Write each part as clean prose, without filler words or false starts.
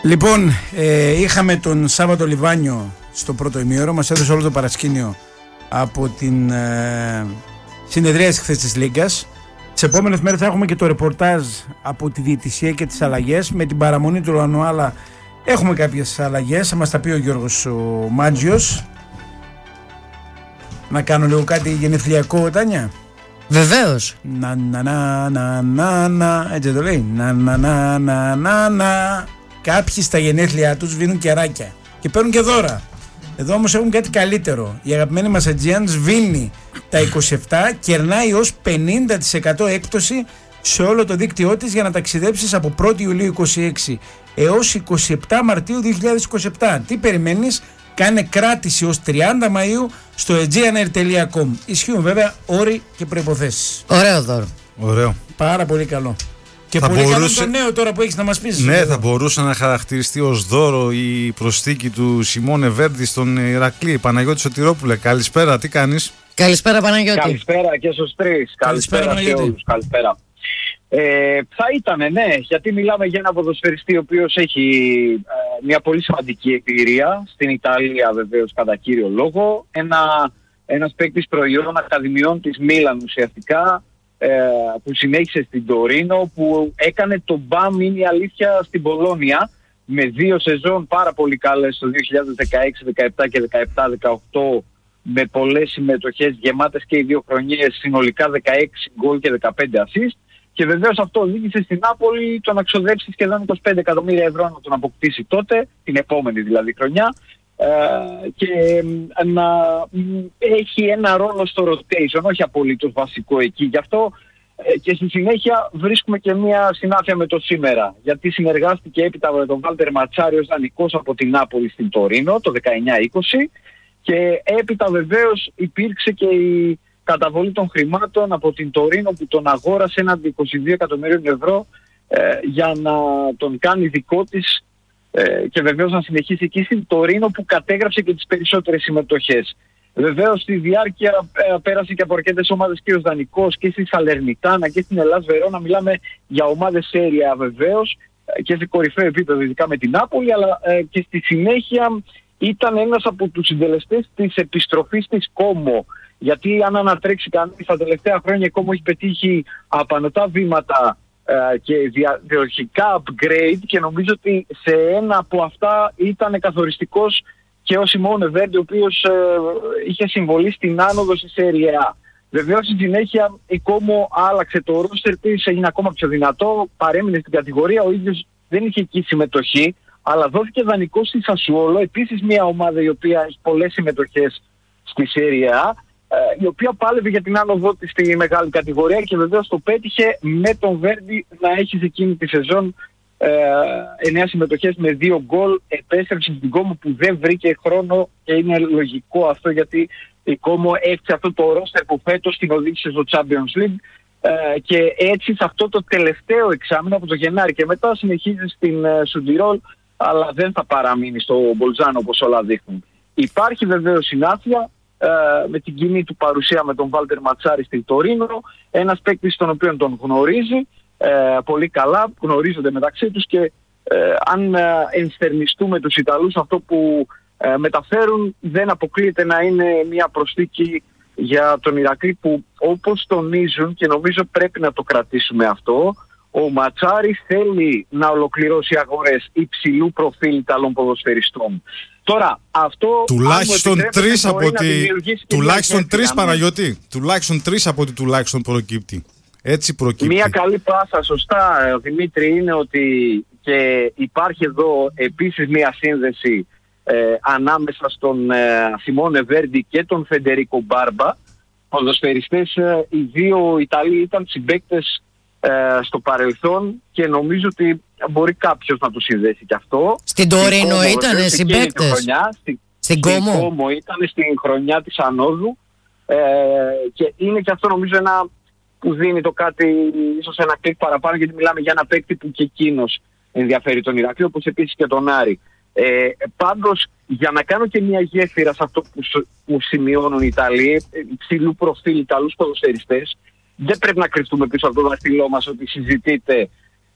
Λοιπόν, είχαμε τον Σάββατο Λιβάνιο στο πρώτο ημίωρο, μας έδωσε όλο το παρασκήνιο από την συνεδρίαση χθες της Λίγκας. Τις επόμενες μέρες θα έχουμε και το ρεπορτάζ από τη διαιτησία και τις αλλαγές. Με την παραμονή του Λανουάλα έχουμε κάποιες αλλαγές, θα μας τα πει ο Γιώργος ο Μάντζιος. Να κάνω λίγο κάτι γενεθλιακό, Τάνια. Βεβαίως. Έτσι το λέει. Κάποιοι στα γενέθλιά τους σβήνουν κεράκια και παίρνουν και δώρα. Εδώ όμως έχουν κάτι καλύτερο. Η αγαπημένη μας Aegean σβήνει τα 27, κερνάει ως 50% έκπτωση σε όλο το δίκτυό της για να ταξιδέψεις από 1η Ιουλίου 26 έως 27 Μαρτίου 2027. Τι περιμένεις? Κάνε κράτηση ως 30 Μαΐου στο aegeanair.com. Ισχύουν βέβαια όροι και προϋποθέσεις. Ωραίο δώρο. Ωραίο. Πάρα πολύ καλό. Και θα πολύ μπορούσε... καλό το νέο τώρα που έχεις να μας πεις. Ναι, θα μπορούσε να χαρακτηριστεί ως δώρο η προσθήκη του Σιμώνε Βέρντι στον Ηρακλή. Παναγιώτη Σωτηρόπουλε, καλησπέρα, τι κάνεις? Καλησπέρα Παναγιώτη. Καλησπέρα και στους τρεις. Καλησπέρα σε όλους. Καλησπέρα. Θα ήταν, ναι, γιατί μιλάμε για ένα ποδοσφαιριστή ο οποίος έχει μια πολύ σημαντική εμπειρία στην Ιταλία, βεβαίως κατά κύριο λόγο. Ένας παίκτης προϊόν ακαδημιών της Μίλαν ουσιαστικά, που συνέχισε στην Τωρίνο, που έκανε το μπαμ, είναι η αλήθεια, στην Πολόνια με 2 σεζόν πάρα πολύ καλές το 2016-17 και 17-18, με πολλές συμμετοχές γεμάτες και οι 2 χρονιές, συνολικά 16 γκολ και 15 assist. Και βεβαίως αυτό οδήγησε στην Νάπολη το να ξοδέψει σχεδόν 25 εκατομμύρια ευρώ να τον αποκτήσει τότε, την επόμενη δηλαδή χρονιά, και να έχει ένα ρόλο στο rotation, όχι απολύτως βασικό εκεί. Γι' αυτό και στη συνέχεια βρίσκουμε και μια συνάφεια με το σήμερα, γιατί συνεργάστηκε έπειτα με τον Βάλτερ Ματσάρι ως δανεικός από την Νάπολη στην Τωρίνο το 19-20, και έπειτα βεβαίως υπήρξε και η καταβολή των χρημάτων από την Τωρίνο που τον αγόρασε έναντι 22 εκατομμυρίων ευρώ για να τον κάνει δικό της, και βεβαίως να συνεχίσει εκεί στην Τωρίνο που κατέγραψε και τις περισσότερες συμμετοχές. Βεβαίως στη διάρκεια πέρασε και από αρκετές ομάδες και ως δανεικός και στη Σαλερνιτάνα και στην Ελλάς Βερόνα. Μιλάμε για ομάδες σέρια βεβαίως και σε κορυφαίο επίπεδο, ειδικά με την Νάπολη, αλλά και στη συνέχεια ήταν ένας από τους συντελεστές της επιστροφής της Κόμο. Γιατί αν ανατρέξει κανείς τα τελευταία χρόνια, η Κόμο έχει πετύχει απανωτά βήματα και διαδοχικά upgrade, και νομίζω ότι σε ένα από αυτά ήταν καθοριστικός και ο Σιμώνε Βέρντι, ο οποίος είχε συμβολή στην άνοδο στη Serie A. Βεβαίως στη συνέχεια η Κόμο άλλαξε το ρόστερ της, έγινε ακόμα πιο δυνατό, παρέμεινε στην κατηγορία, ο ίδιος δεν είχε εκεί συμμετοχή, αλλά δόθηκε δανεικός στη Σασουόλο, επίσης μια ομάδα η οποία έχει πολλές συμμετοχές στη Serie A, η οποία πάλευε για την άνοδό της στη μεγάλη κατηγορία, και βεβαίως το πέτυχε με τον Βέρντι να έχει σε εκείνη τη σεζόν 9 συμμετοχές με 2 γκολ. Επέστρεψε στην Κόμο που δεν βρήκε χρόνο, και είναι λογικό αυτό, γιατί η Κόμο έφτιαξε αυτό το ρόστερ που φέτος την οδήγησε στο Champions League, και έτσι σε αυτό το τελευταίο εξάμηνο από το Γενάρη και μετά συνεχίζει στην Σουντιρόλ, αλλά δεν θα παραμείνει στο Μπολζάνο όπως όλα δείχνουν. Υπάρχει βεβαίως συνάφεια με την κοινή του παρουσία με τον Βάλτερ Ματσάρι στην Τωρίνο, ένας παίκτης τον οποίο τον γνωρίζει πολύ καλά, γνωρίζονται μεταξύ τους, και αν ενστερνιστούμε τους Ιταλούς, αυτό που μεταφέρουν δεν αποκλείεται να είναι μια προσθήκη για τον Ηρακλή, που όπως τονίζουν, και νομίζω πρέπει να το κρατήσουμε αυτό, ο Ματσάρι θέλει να ολοκληρώσει αγορές υψηλού προφίλ Ιταλών ποδοσφαιριστών. Τώρα, αυτό τουλάχιστον 3 από ότι. Τουλάχιστον 3, Παναγιώτη. Τουλάχιστον 3 από ότι τουλάχιστον προκύπτει. Έτσι προκύπτει. Μια καλή πάσα, σωστά, Δημήτρη, είναι ότι και υπάρχει εδώ επίσης μια σύνδεση ανάμεσα στον Σιμώνε Βέρντι και τον Φεντερίκο Μπάρμπα. Ποδοσφαιριστές, οι δύο Ιταλοί ήταν συμπαίκτες στο παρελθόν, και νομίζω ότι μπορεί κάποιος να το συνδέσει και αυτό. Στην Τωρίνο ήταν συμπαίκτες. Στην Κόμο ήταν στην χρονιά της ανόδου, και είναι και αυτό νομίζω ένα που δίνει το κάτι, ίσως ένα κλικ παραπάνω, γιατί μιλάμε για ένα παίκτη που και εκείνος ενδιαφέρει τον Ηρακλή, όπως επίσης και τον Άρη. Πάντως, για να κάνω και μια γέφυρα σε αυτό που σημειώνουν οι Ιταλοί, υψηλού προφίλ Ιταλούς ποδοσφαιριστές, δεν πρέπει να κρυφτούμε πίσω από το δάχτυλό μας ότι συζητείται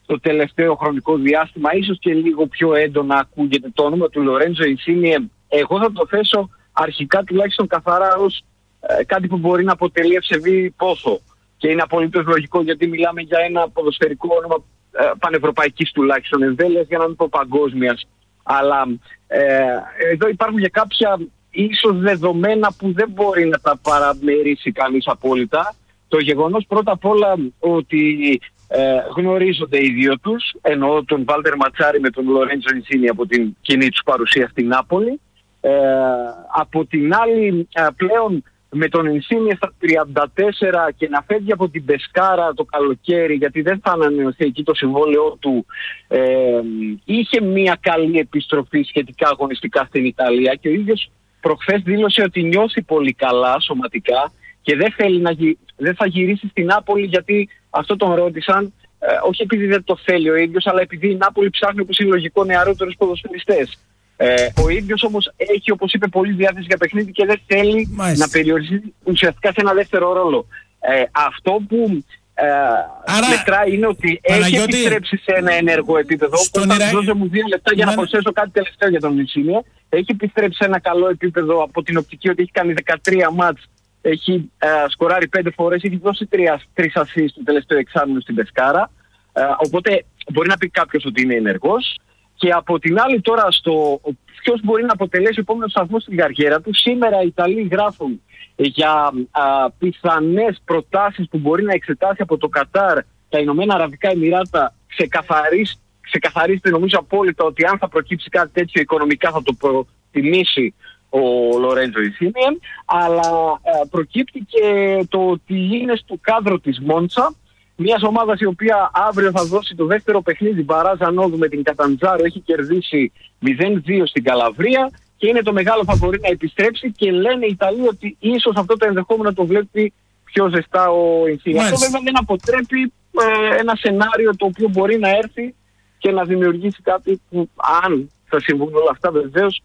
το τελευταίο χρονικό διάστημα, ίσως και λίγο πιο έντονα ακούγεται το όνομα του Λορέντζο Ινσίνιε. Εγώ θα το θέσω αρχικά τουλάχιστον καθαρά ως κάτι που μπορεί να αποτελεί ευσεβή πόθο. Και είναι απολύτως λογικό, γιατί μιλάμε για ένα ποδοσφαιρικό όνομα πανευρωπαϊκής τουλάχιστον εμβέλειας, για να μην πω παγκόσμιας. Αλλά εδώ υπάρχουν και κάποια ίσως δεδομένα που δεν μπορεί να τα παραμερίσει κανείς απόλυτα. Το γεγονός πρώτα απ' όλα ότι γνωρίζονται οι δύο τους, εννοώ τον Βάλτερ Ματσάρη με τον Λορέντζο Ινσίνι από την κοινή τους παρουσία στην Νάπολη. Από την άλλη πλέον με τον Ινσίνι στα 34 και να φεύγει από την Πεσκάρα το καλοκαίρι, γιατί δεν θα ανανεωθεί εκεί το συμβόλαιό του, είχε μια καλή επιστροφή σχετικά αγωνιστικά στην Ιταλία και ο ίδιος προχθές δήλωσε ότι νιώθει πολύ καλά σωματικά και δεν θα γυρίσει στην Νάπολη, γιατί αυτό τον ρώτησαν, όχι επειδή δεν το θέλει ο ίδιος, αλλά επειδή η Νάπολη ψάχνει, όπως είναι λογικό, νεαρότερους ποδοσφαιριστές. Ο ίδιος όμως έχει, όπως είπε, πολύ διάθεση για παιχνίδι και δεν θέλει να περιοριστεί ουσιαστικά σε ένα δεύτερο ρόλο. Αυτό που μετράει είναι ότι έχει επιστρέψει σε ένα ενεργό επίπεδο. Δώσε μου 2 λεπτά για να προσθέσω κάτι τελευταίο για τον Ινσίνιε. Έχει επιστρέψει σε ένα καλό επίπεδο από την οπτική ότι έχει κάνει 13 μάτς, έχει σκοράρει 5 φορές, έχει δώσει 3 ασίστ το τελευταίο εξάμηνο στην Πεσκάρα. Οπότε μπορεί να πει κάποιος ότι είναι ενεργός. Και από την άλλη τώρα στο ποιος μπορεί να αποτελέσει ο επόμενος σταθμός στην καριέρα του, σήμερα οι Ιταλοί γράφουν για πιθανές προτάσεις που μπορεί να εξετάσει από το Κατάρ, τα Ηνωμένα Αραβικά Εμιράτα. Ξεκαθαρίζεται νομίζω απόλυτα ότι αν θα προκύψει κάτι τέτοιο οικονομικά θα το προτιμήσει ο Λορέντζο Ινσίνιε, αλλά προκύπτει και το ότι είναι στο κάδρο της Μόντσα, μια ομάδα η οποία αύριο θα δώσει το δεύτερο παιχνίδι μπαράζ ανόδου με την Καταντζάρο. Έχει κερδίσει 0-2 στην Καλαβρία και είναι το μεγάλο φαβορί να επιστρέψει, και λένε οι Ιταλοί ότι ίσως αυτό το ενδεχόμενο το βλέπει πιο ζεστά ο Ινσίνιε. Αυτό βέβαια δεν αποτρέπει ένα σενάριο το οποίο μπορεί να έρθει και να δημιουργήσει κάτι που, αν θα συμβούν όλα αυτά βεβαίως,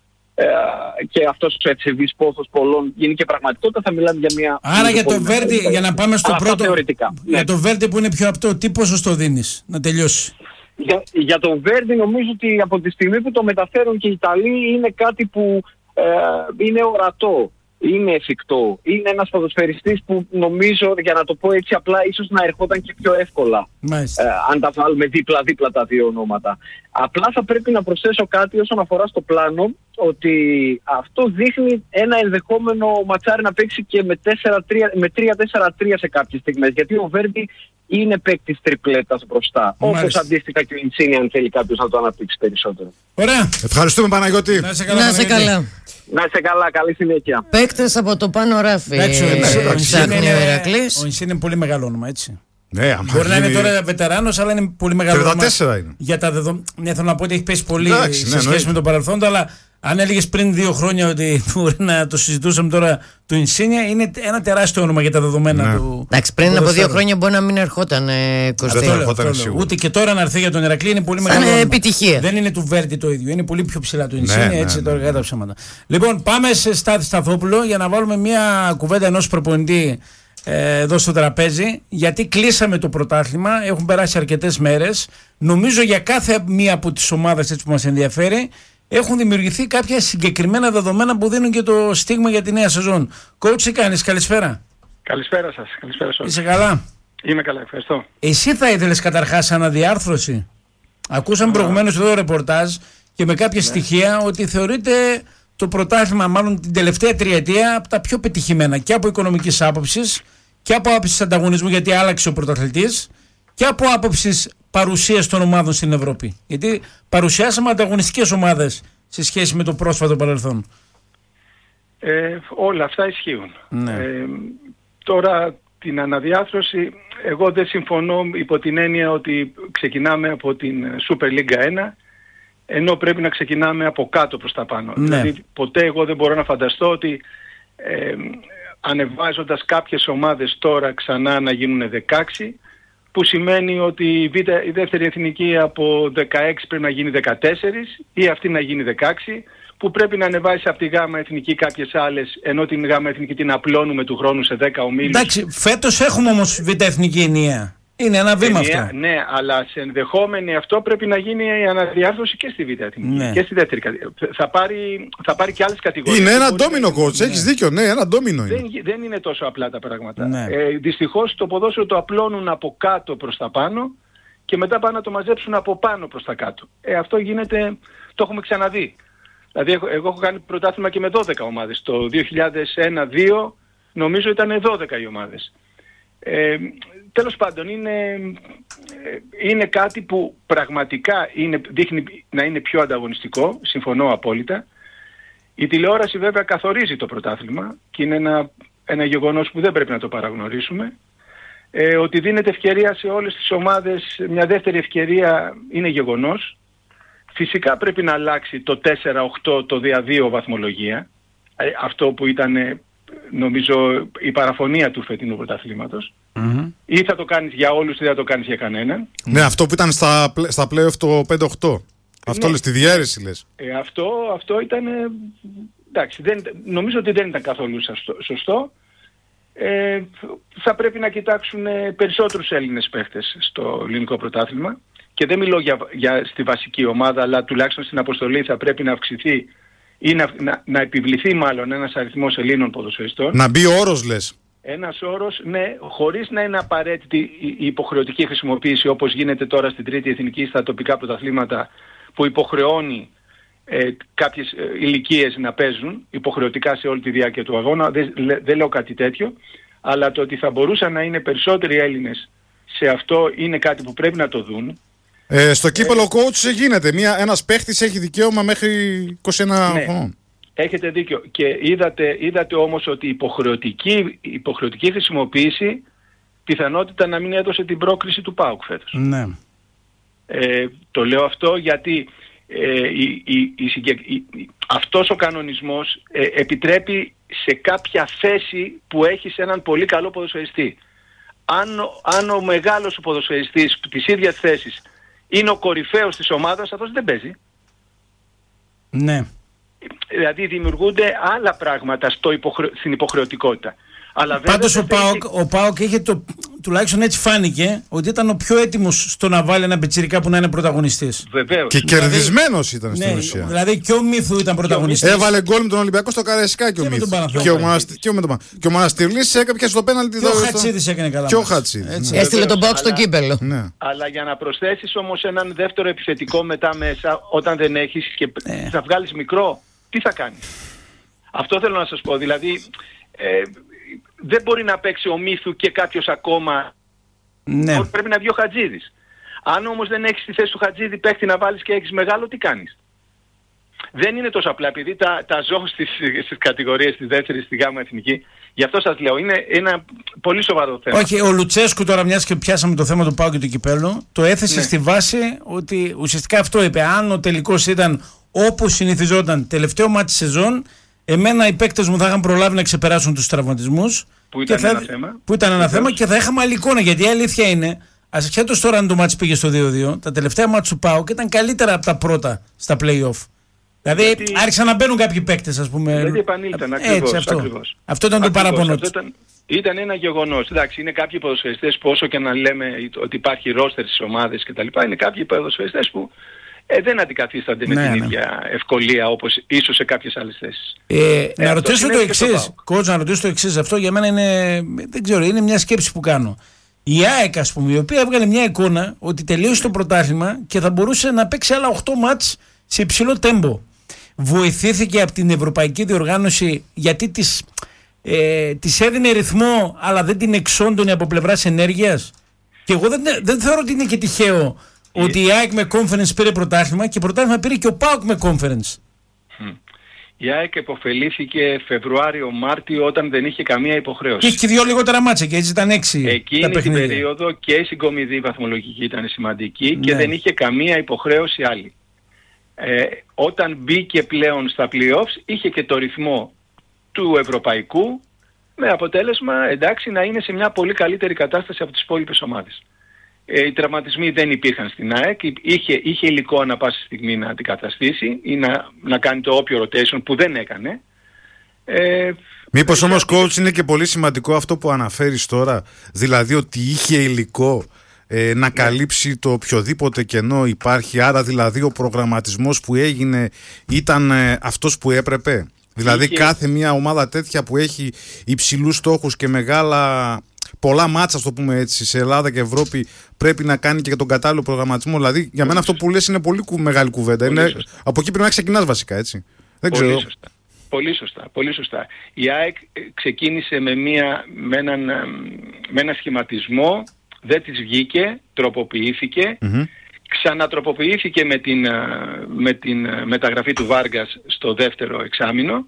και αυτός ο ευσεβής πόθος πολλών γίνει και πραγματικότητα, θα μιλάμε για μια... Άρα για το Βέρντι, για να πάμε στο πρώτο, για το Βέρντι που είναι πιο απτό, τι ποσοστό δίνεις να τελειώσει? Για το Βέρντι νομίζω ότι από τη στιγμή που το μεταφέρουν και οι Ιταλοί είναι κάτι που είναι ορατό, είναι εφικτό. Είναι ένας ποδοσφαιριστής που νομίζω, για να το πω έτσι απλά, ίσως να ερχόταν και πιο εύκολα αν τα βάλουμε δίπλα-δίπλα τα δύο ονόματα. Απλά θα πρέπει να προσθέσω κάτι όσον αφορά στο πλάνο, ότι αυτό δείχνει ένα ενδεχόμενο Ματσάρι να παίξει και με 3-4-3 σε κάποιες στιγμές, γιατί ο Βέρντι είναι παίκτης τριπλέτας μπροστά. Όπως αντίστοιχα και ο Ινσίνιε, αν θέλει κάποιος να το αναπτύξει περισσότερο. Ωραία. Ευχαριστούμε, Παναγιώτη. Να είσαι καλά. Να είσαι καλά, καλή συνέχεια. Παίκτες από το πάνω ράφι. Ο Ινσίνιε είναι πολύ μεγάλο όνομα, έτσι. Ναι, μπορεί να είναι τώρα βετεράνος, αλλά είναι πολύ μεγάλο όνομα. 34 είναι. Για τα δεδομένα. Ναι, θέλω να πω ότι έχει πέσει πολύ σε σχέση με τον παρελθόν, αλλά αν έλεγες πριν 2 χρόνια ότι μπορεί να το συζητούσαμε τώρα του Ινσίνιε, είναι ένα τεράστιο όνομα για τα δεδομένα του. Εντάξει, πριν από 2 χρόνια μπορεί να μην ερχόταν ούτε και τώρα να έρθει για τον Ηρακλή είναι πολύ μεγάλο όνομα. Επιτυχία. Δεν είναι του Βέρντι το ίδιο, είναι πολύ πιο ψηλά του Ινσίνιε, έτσι τώρα κατά ψέματα. Λοιπόν, πάμε σε Στάθη Σταθόπουλο για να βάλουμε μια κουβέντα ενός προπονητή εδώ στο τραπέζι, γιατί κλείσαμε το πρωτάθλημα, έχουν περάσει αρκετές μέρες. Νομίζω για κάθε μία από τις ομάδες έτσι που μας ενδιαφέρει έχουν δημιουργηθεί κάποια συγκεκριμένα δεδομένα που δίνουν και το στίγμα για τη νέα σεζόν. Coach, τι κάνεις? Καλησπέρα. Καλησπέρα σας. Καλησπέρα σε όλους. Είσαι καλά? Είμαι καλά, ευχαριστώ. Εσύ θα ήθελες καταρχάς αναδιάρθρωση? Ακούσαμε προηγουμένως εδώ ρεπορτάζ και με κάποια στοιχεία ότι θεωρείται το πρωτάθλημα, μάλλον την τελευταία τριετία, από τα πιο πετυχημένα και από οικονομικής άποψης και από άποψης ανταγωνισμού, γιατί άλλαξε ο πρωταθλητής, και από άποψης παρουσίας των ομάδων στην Ευρώπη. Γιατί παρουσιάσαμε ανταγωνιστικές ομάδες σε σχέση με το πρόσφατο παρελθόν. Όλα αυτά ισχύουν. Ναι. Τώρα την αναδιάρθρωση, εγώ δεν συμφωνώ υπό την έννοια ότι ξεκινάμε από την Super League 1, ενώ πρέπει να ξεκινάμε από κάτω προς τα πάνω. Ναι. Δηλαδή ποτέ εγώ δεν μπορώ να φανταστώ ότι ανεβάζοντας κάποιες ομάδες τώρα ξανά να γίνουν 16, που σημαίνει ότι η δεύτερη εθνική από 16 πρέπει να γίνει 14 ή αυτή να γίνει 16, που πρέπει να ανεβάσει από τη γάμα εθνική κάποιες άλλες, ενώ την γάμα εθνική την απλώνουμε του χρόνου σε 10 ομίλους. Εντάξει, φέτος έχουμε όμως β' εθνική ενιαία. Είναι ένα βήμα αυτό. Ναι, αλλά σε ενδεχόμενη αυτό πρέπει να γίνει η αναδιάρθρωση και στη Β' Εθνική. Ναι. Και στη δεύτερη κατηγορία. Θα πάρει και άλλες κατηγορίες. Είναι ένα ντόμινο, coach. Έχεις δίκιο. Ναι, ένα ντόμινο είναι. Δεν είναι τόσο απλά τα πράγματα. Ναι. Δυστυχώς το ποδόσφαιρο το απλώνουν από κάτω προς τα πάνω και μετά πάνε να το μαζέψουν από πάνω προς τα κάτω. Αυτό γίνεται, το έχουμε ξαναδεί. Δηλαδή εγώ έχω κάνει πρωτάθλημα και με 12 ομάδες. Το 2001-2002 νομίζω ήταν 12 οι ομάδες. Τέλος πάντων είναι κάτι που πραγματικά δείχνει να είναι πιο ανταγωνιστικό, συμφωνώ απόλυτα. Η τηλεόραση βέβαια καθορίζει το πρωτάθλημα και είναι ένα γεγονός που δεν πρέπει να το παραγνωρίσουμε. Ότι δίνεται ευκαιρία σε όλες τις ομάδες, μια δεύτερη ευκαιρία είναι γεγονός. Φυσικά πρέπει να αλλάξει το 4-8, το δια 2 βαθμολογία. Αυτό που ήταν νομίζω η παραφωνία του φετινού πρωταθλήματος. Mm-hmm. Ή θα το κάνεις για όλους ή θα το κάνεις για κανέναν. Ναι, αυτό που ήταν στα play-off το 5-8. Αυτό λες, τη διαίρεση λες. Αυτό ήταν, εντάξει, νομίζω ότι δεν ήταν καθόλου σωστό. Θα πρέπει να κοιτάξουν περισσότερους Έλληνες παίχτες στο ελληνικό πρωτάθλημα και δεν μιλώ στη βασική ομάδα, αλλά τουλάχιστον στην αποστολή θα πρέπει να αυξηθεί ή να επιβληθεί μάλλον ένας αριθμός Ελλήνων ποδοσφαιριστών. Να μπει όρος λες. Ένας όρος, ναι, χωρίς να είναι απαραίτητη η υποχρεωτική χρησιμοποίηση όπως γίνεται τώρα στην Τρίτη Εθνική στα τοπικά πρωταθλήματα που υποχρεώνει κάποιες ηλικίες να παίζουν υποχρεωτικά σε όλη τη διάρκεια του αγώνα. Δεν λέω κάτι τέτοιο, αλλά το ότι θα μπορούσαν να είναι περισσότεροι Έλληνες σε αυτό είναι κάτι που πρέπει να το δουν. Στο κύπελλο coach γίνεται. Ένας παίχτης έχει δικαίωμα μέχρι 21 χρόνων. Έχετε δίκιο. Και είδατε όμως ότι η υποχρεωτική χρησιμοποίηση πιθανότητα να μην έδωσε την πρόκριση του ΠΑΟΚ φέτος. Ναι. Το λέω αυτό γιατί αυτός ο κανονισμός επιτρέπει σε κάποια θέση που έχει σε έναν πολύ καλό ποδοσφαιριστή. Αν ο μεγάλος ποδοσφαιριστής της ίδιας θέσης είναι ο κορυφαίος της ομάδας, αυτός δεν παίζει. Ναι. Δηλαδή δημιουργούνται άλλα πράγματα στην υποχρεωτικότητα. Αλλά πάντως ο ΠΑΟΚ είχε τουλάχιστον έτσι φάνηκε ότι ήταν ο πιο έτοιμος στο να βάλει ένα πιτσιρικά που να είναι πρωταγωνιστής. Βεβαίως. Και κερδισμένος ήταν στην ουσία. Δηλαδή και ο Μύθου ήταν πρωταγωνιστής. Έβαλε γκολ με τον Ολυμπιακό στο Καραϊσκάκι ο Μύθου. Και ο Μοναστηρλής έπιασε στο πέναλτι. Και ο Χατσίδης έκανε καλά. Και ο Χατσίδης. Έστειλε τον Πάοκ στο κύπελλο. Αλλά για να προσθέσεις όμως έναν δεύτερο επιθετικό μετά μέσα, όταν δεν έχεις και θα βγάλεις μικρό, τι θα κάνεις? Αυτό θέλω να σας πω. Δηλαδή δεν μπορεί να παίξει ο Μύθου και κάποιος ακόμα. Ναι. Πρέπει να βγει ο Χατζίδης. Αν όμως δεν έχεις τη θέση του Χατζίδη παίχτη να βάλεις και έχεις μεγάλο, τι κάνεις? Δεν είναι τόσο απλά, επειδή τα ζω στις κατηγορίες της δεύτερης στη Γάμα Εθνική. Γι' αυτό σας λέω, είναι ένα πολύ σοβαρό θέμα. Όχι, ο Λουτσέσκου τώρα, μιας και πιάσαμε το θέμα του ΠΑΟΚ και του κυπέλλου, το έθεσε στη βάση ότι ουσιαστικά αυτό είπε. Αν ο τελικός ήταν όπως συνηθιζόταν τελευταίο μάτι της σεζόν, εμένα οι παίκτες μου θα είχαν προλάβει να ξεπεράσουν τους τραυματισμούς. Που ήταν ένα θέμα και θα είχαμε άλλη εικόνα. Γιατί η αλήθεια είναι, ασχέτως τώρα αν το μάτς πήγε στο 2-2, τα τελευταία μάτς του ΠΑΟΚ ήταν καλύτερα από τα πρώτα στα play-off. Δηλαδή άρχισαν να μπαίνουν κάποιοι παίκτες, ας πούμε. Δηλαδή επανήλθαν ακριβώς. Αυτό ήταν το παραπονό του. Ήταν ένα γεγονός. Εντάξει, είναι κάποιοι ποδοσφαιριστές που όσο και να λέμε ότι υπάρχει ρόστερ στις ομάδες κτλ. Είναι κάποιοι ποδοσφαιριστές που δεν αντικαθίστανται με την ίδια ευκολία όπως ίσως σε κάποιες άλλες θέσεις. Να ρωτήσω το εξής, coach, να ρωτήσω το εξής. Αυτό για μένα είναι, δεν ξέρω, είναι μια σκέψη που κάνω. Η ΑΕΚ, ας πούμε, η οποία έβγαλε μια εικόνα ότι τελείωσε το πρωτάθλημα και θα μπορούσε να παίξει άλλα 8 μάτς σε υψηλό τέμπο. Βοηθήθηκε από την Ευρωπαϊκή Διοργάνωση γιατί της έδινε ρυθμό αλλά δεν την εξόντωνε από πλευράς ενέργειας. Και εγώ δεν θεωρώ ότι είναι και τυχαίο ότι η ΑΕΚ με conference πήρε πρωτάθλημα και πρωτάθλημα πήρε και ο ΠΑΟΚ με conference. Η ΑΕΚ επωφελήθηκε Φεβρουάριο-Μάρτιο όταν δεν είχε καμία υποχρέωση. Και είχε 2 λιγότερα μάτσα και έτσι ήταν 6. Εκείνη την περίοδο και η συγκομιδή βαθμολογική ήταν σημαντική και δεν είχε καμία υποχρέωση άλλη. Όταν μπήκε πλέον στα play-offs είχε και το ρυθμό του ευρωπαϊκού με αποτέλεσμα εντάξει να είναι σε μια πολύ καλύτερη κατάσταση από τις υπόλοιπες ομάδες. Οι τραυματισμοί δεν υπήρχαν στην ΑΕΚ, είχε υλικό ανά πάση στιγμή να αντικαταστήσει ή να κάνει το όποιο rotation που δεν έκανε. Μήπως όμως coach είναι και πολύ σημαντικό αυτό που αναφέρεις τώρα, δηλαδή ότι είχε υλικό να καλύψει το οποιοδήποτε κενό υπάρχει, άρα δηλαδή ο προγραμματισμός που έγινε ήταν αυτός που έπρεπε? Δηλαδή κάθε μια ομάδα τέτοια που έχει υψηλούς στόχους και πολλά μάτσα, το πούμε έτσι, σε Ελλάδα και Ευρώπη, πρέπει να κάνει και τον κατάλληλο προγραμματισμό. Δηλαδή για μένα αυτό που λες είναι πολύ μεγάλη κουβέντα. Από εκεί πρέπει να ξεκινάς βασικά, έτσι. Δεν ξέρω. Πολύ σωστά. Η ΑΕΚ ξεκίνησε με ένα σχηματισμό, δεν της βγήκε, τροποποιήθηκε, ξανατροποποιήθηκε με την μεταγραφή του Βάργας στο δεύτερο εξάμηνο.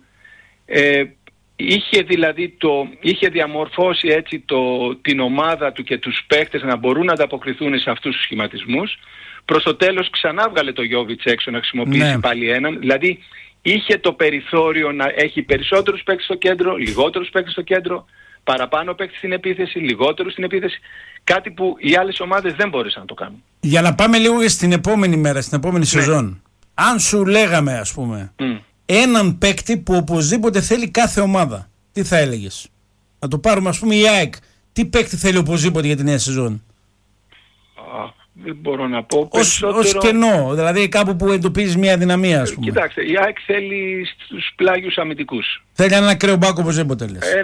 Είχε διαμορφώσει έτσι την ομάδα του και τους παίκτες να μπορούν να ανταποκριθούν σε αυτούς τους σχηματισμούς. Προς το τέλος ξανά βγάλε το Γιόβιτς έξω να χρησιμοποιήσει πάλι έναν. Δηλαδή είχε το περιθώριο να έχει περισσότερους παίκτες στο κέντρο, λιγότερους παίκτες στο κέντρο, παραπάνω παίκτες στην επίθεση, λιγότερους στην επίθεση. Κάτι που οι άλλες ομάδες δεν μπόρεσαν να το κάνουν. Για να πάμε λίγο στην επόμενη μέρα, στην επόμενη σεζόν. Αν σου λέγαμε, ας πούμε, έναν παίκτη που οπωσδήποτε θέλει κάθε ομάδα, τι θα έλεγες? Να το πάρουμε, ας πούμε, η ΑΕΚ. Τι παίκτη θέλει οπωσδήποτε για τη νέα σεζόν? Δεν μπορώ να πω. Ως κενό, δηλαδή κάπου που εντοπίζεις μια αδυναμία, ας πούμε. Κοιτάξτε, η ΑΕΚ θέλει στους πλάγιους αμυντικούς. Θέλει ένα ακραίο μπάκο οπωσδήποτε, λες.